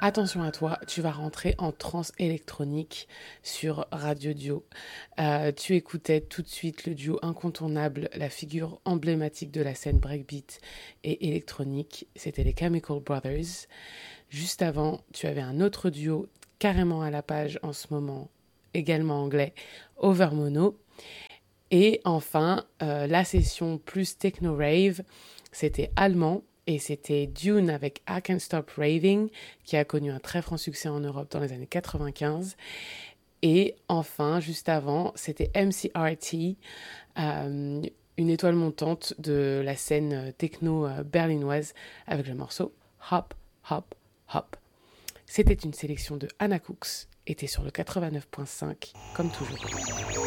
Attention à toi, tu vas rentrer en transe électronique sur Radio Duo. Tu écoutais tout de suite le duo incontournable, la figure emblématique de la scène breakbeat et électronique, c'était les Chemical Brothers. Juste avant, tu avais un autre duo carrément à la page en ce moment, également anglais, Overmono. Et enfin, la session plus techno-rave, c'était allemand. Et c'était Dune avec I Can't Stop Raving, qui a connu un très franc succès en Europe dans les années 95. Et enfin, juste avant, c'était MCRT, une étoile montante de la scène techno berlinoise, avec le morceau Hop, Hop, Hop. C'était une sélection de Anna Cooks, et t'es sur le 89.5, comme toujours.